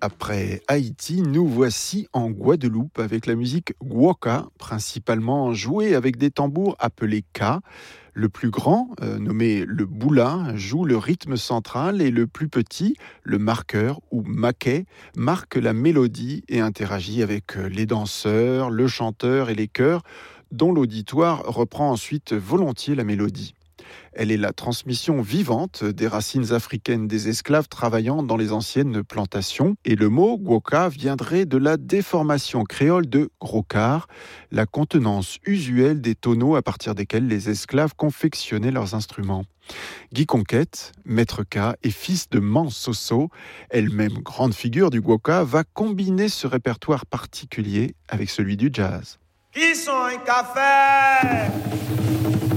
Après Haïti, nous voici en Guadeloupe avec la musique guoka, principalement jouée avec des tambours appelés ka. Le plus grand, nommé le boula, joue le rythme central et le plus petit, le marqueur ou maquet, marque la mélodie et interagit avec les danseurs, le chanteur et les chœurs, dont l'auditoire reprend ensuite volontiers la mélodie. Elle est la transmission vivante des racines africaines des esclaves travaillant dans les anciennes plantations. Et le mot guoka viendrait de la déformation créole de grocard, la contenance usuelle des tonneaux à partir desquels les esclaves confectionnaient leurs instruments. Guy Conquête, maître K et fils de Mansoso, elle-même grande figure du guoka, va combiner ce répertoire particulier avec celui du jazz. Qui sont un café?